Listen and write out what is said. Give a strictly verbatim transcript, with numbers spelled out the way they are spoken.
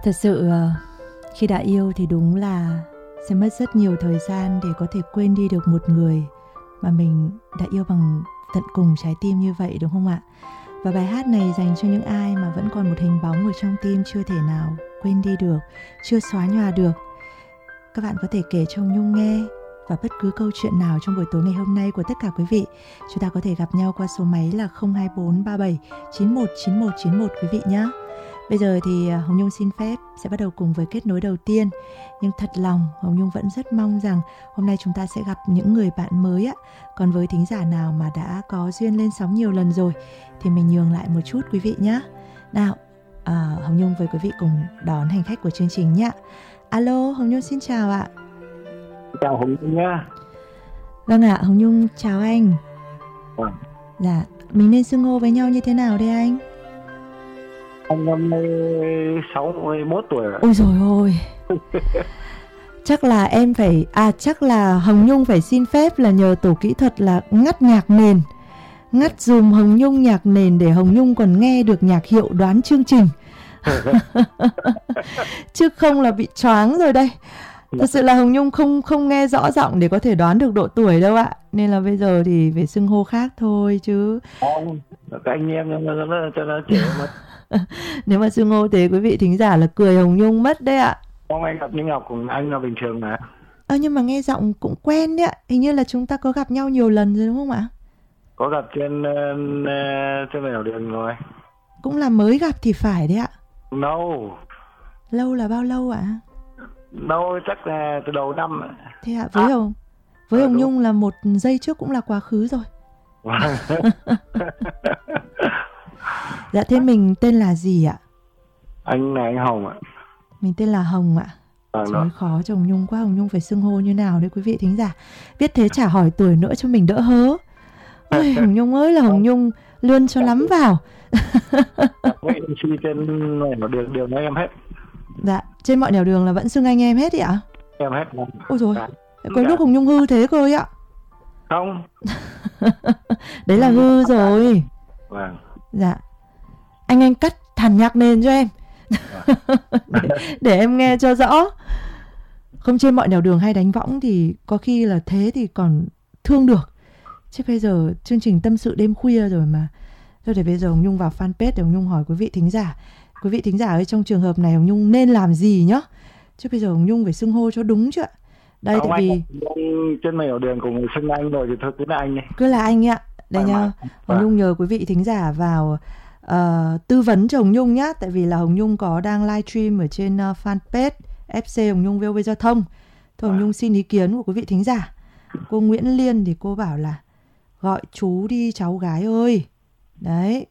Thật sự khi đã yêu thì đúng là sẽ mất rất nhiều thời gian để có thể quên đi được một người mà mình đã yêu bằng tận cùng trái tim như vậy, đúng không ạ? Và bài hát này dành cho những ai mà vẫn còn một hình bóng ở trong tim chưa thể nào quên đi được, chưa xóa nhòa được. Các bạn có thể kể cho Hồng Nhung nghe, và bất cứ câu chuyện nào trong buổi tối ngày hôm nay của tất cả quý vị, chúng ta có thể gặp nhau qua số máy là không hai bốn ba bảy chín một chín một chín một quý vị nhé. Bây giờ thì Hồng Nhung xin phép sẽ bắt đầu cùng với kết nối đầu tiên. Nhưng thật lòng Hồng Nhung vẫn rất mong rằng hôm nay chúng ta sẽ gặp những người bạn mới á. Còn với thính giả nào mà đã có duyên lên sóng nhiều lần rồi thì mình nhường lại một chút quý vị nhé. Nào, à, Hồng Nhung với quý vị cùng đón hành khách của chương trình nhé. Alo, Hồng Nhung xin chào ạ. Chào Hồng Nhung nha. Vâng ạ, Hồng Nhung chào anh. Vâng. Dạ, mình nên xưng hô với nhau như thế nào đây anh? Anh năm nay sáu mươi mốt tuổi rồi. Ôi dồi ôi. Chắc là em phải, à chắc là Hồng Nhung phải xin phép là nhờ tổ kỹ thuật là ngắt nhạc nền. Ngắt dùm Hồng Nhung nhạc nền để Hồng Nhung còn nghe được nhạc hiệu đoán chương trình. Chứ không là bị choáng rồi đây. Thật sự là Hồng Nhung không không nghe rõ giọng để có thể đoán được độ tuổi đâu ạ. Nên là bây giờ thì phải xưng hô khác thôi chứ. Không, các anh em cho nó trẻ mà. Nếu mà xưng hô thế quý vị thính giả là cười Hồng Nhung mất đấy ạ. Không, anh gặp Ninh Ngọc cùng anh là bình thường mà. Ơ nhưng mà nghe giọng cũng quen đấy ạ. Hình như là chúng ta có gặp nhau nhiều lần rồi đúng không ạ? Có gặp trên uh, trên nẻo đường rồi. Cũng là mới gặp thì phải đấy ạ. Lâu. Lâu là bao lâu ạ? Lâu chắc là từ đầu năm. Thế ạ, với à, Hồng với Hồng Nhung là một giây trước cũng là quá khứ rồi. Dạ thế mình tên là gì ạ? Anh là anh Hồng ạ. Mình tên là Hồng ạ. Vâng. Trời ơi, khó cho Hồng Nhung quá. Hồng Nhung phải xưng hô như nào đấy quý vị thính giả. Biết thế chả hỏi tuổi nữa cho mình đỡ hớ. Ôi Hồng Nhung ơi là Hồng Nhung lươn cho lắm vào. Vậy thì trên nẻo đường đều nói em hết. Dạ, trên mọi nẻo đường là vẫn xưng anh em hết ý ạ? Em hết. Ôi dồi, có lúc Hồng Nhung hư thế cơ ấy ạ. Không. Đấy là hư rồi. Vâng. Dạ. Anh anh cắt thằn nhạc nền cho em. để, để em nghe cho rõ. Không trên mọi nẻo đường hay đánh võng thì có khi là thế thì còn thương được. Chứ bây giờ chương trình tâm sự đêm khuya rồi mà. Thôi để bây giờ Hồng Nhung vào fanpage để Hồng Nhung hỏi quý vị thính giả. Quý vị thính giả ơi, trong trường hợp này Hồng Nhung nên làm gì nhá? Chứ bây giờ Hồng Nhung phải xưng hô cho đúng chứ ạ. Đây Không, tại vì anh, trên nẻo đường cùng xưng anh rồi thì thôi cứ là anh đi. Cứ là anh ạ. Đây nhá, Hồng Nhung nhờ quý vị thính giả vào uh, tư vấn cho Hồng Nhung nhá. Tại vì là Hồng Nhung có đang livestream ở trên uh, fanpage ép xê Hồng Nhung vê o vê Giao thông. Thôi Hồng Nhung xin ý kiến của quý vị thính giả. Cô Nguyễn Liên thì cô bảo là gọi chú đi cháu gái ơi. Đấy,